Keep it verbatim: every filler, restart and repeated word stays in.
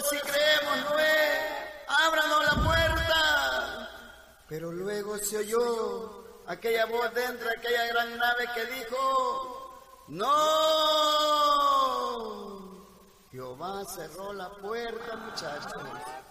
sí creemos, Noé, ábranos la puerta. Pero luego se oyó aquella voz dentro de aquella gran nave que dijo, no. Jehová cerró la puerta, muchachos.